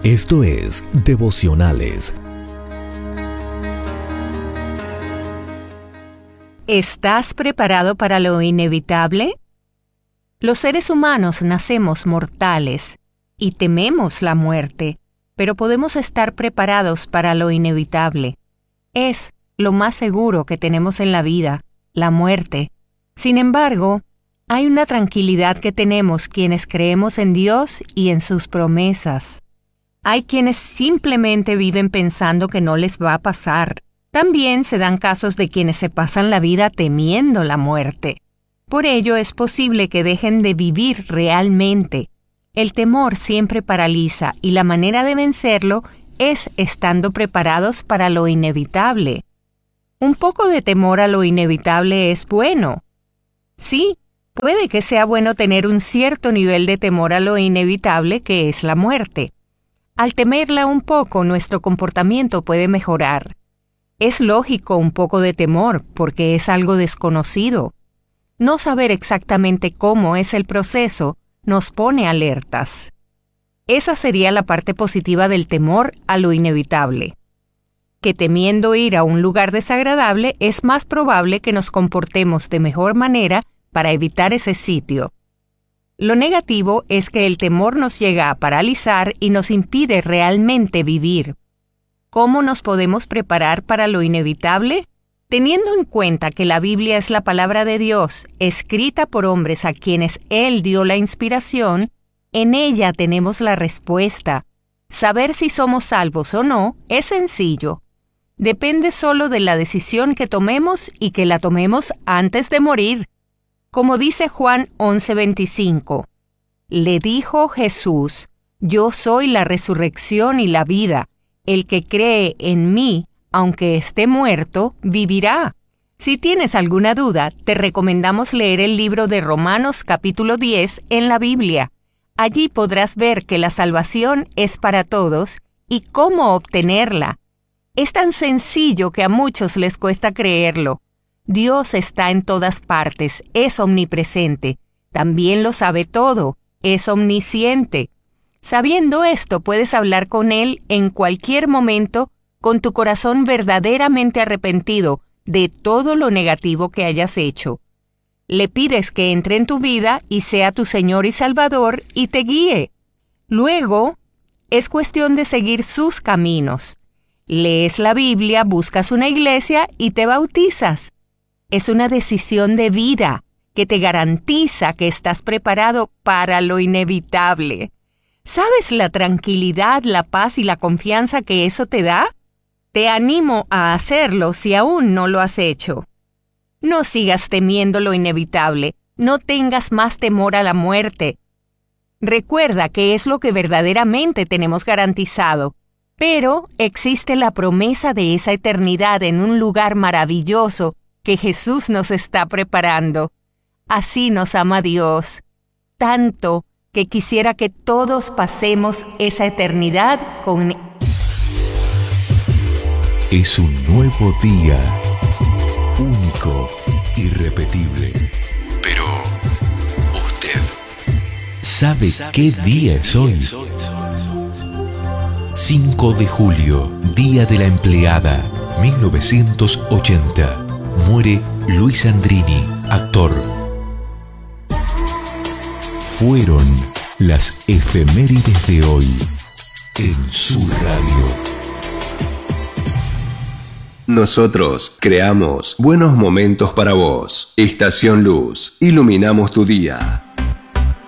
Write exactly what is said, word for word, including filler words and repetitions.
Esto es Devocionales. ¿Estás preparado para lo inevitable? Los seres humanos nacemos mortales y tememos la muerte, pero podemos estar preparados para lo inevitable. Es lo más seguro que tenemos en la vida, la muerte. Sin embargo, hay una tranquilidad que tenemos quienes creemos en Dios y en sus promesas. Hay quienes simplemente viven pensando que no les va a pasar. También se dan casos de quienes se pasan la vida temiendo la muerte. Por ello es posible que dejen de vivir realmente. El temor siempre paraliza y la manera de vencerlo es estando preparados para lo inevitable. Un poco de temor a lo inevitable es bueno. Sí, puede que sea bueno tener un cierto nivel de temor a lo inevitable que es la muerte. Al temerla un poco, nuestro comportamiento puede mejorar. Es lógico un poco de temor porque es algo desconocido. No saber exactamente cómo es el proceso nos pone alertas. Esa sería la parte positiva del temor a lo inevitable. Que temiendo ir a un lugar desagradable es más probable que nos comportemos de mejor manera para evitar ese sitio. Lo negativo es que el temor nos llega a paralizar y nos impide realmente vivir. ¿Cómo nos podemos preparar para lo inevitable? Teniendo en cuenta que la Biblia es la palabra de Dios, escrita por hombres a quienes Él dio la inspiración, en ella tenemos la respuesta. Saber si somos salvos o no es sencillo. Depende solo de la decisión que tomemos y que la tomemos antes de morir. Como dice Juan once veinticinco, le dijo Jesús, yo soy la resurrección y la vida. El que cree en mí, aunque esté muerto, vivirá. Si tienes alguna duda, te recomendamos leer el libro de Romanos capítulo diez en la Biblia. Allí podrás ver que la salvación es para todos y cómo obtenerla. Es tan sencillo que a muchos les cuesta creerlo. Dios está en todas partes, es omnipresente, también lo sabe todo, es omnisciente. Sabiendo esto, puedes hablar con Él en cualquier momento con tu corazón verdaderamente arrepentido de todo lo negativo que hayas hecho. Le pides que entre en tu vida y sea tu Señor y Salvador y te guíe. Luego, es cuestión de seguir sus caminos. Lees la Biblia, buscas una iglesia y te bautizas. Es una decisión de vida que te garantiza que estás preparado para lo inevitable. ¿Sabes la tranquilidad, la paz y la confianza que eso te da? Te animo a hacerlo si aún no lo has hecho. No sigas temiendo lo inevitable, no tengas más temor a la muerte. Recuerda que es lo que verdaderamente tenemos garantizado, pero existe la promesa de esa eternidad en un lugar maravilloso que Jesús nos está preparando. Así nos ama Dios, tanto que quisiera que todos pasemos esa eternidad con Él. Es un nuevo día, único, irrepetible. Pero, ¿usted sabe qué día es hoy? cinco de julio, Día de la Empleada, mil novecientos ochenta. Muere Luis Andrini, actor. Fueron las efemérides de hoy en su radio. Nosotros creamos buenos momentos para vos. Estación Luz, iluminamos tu día.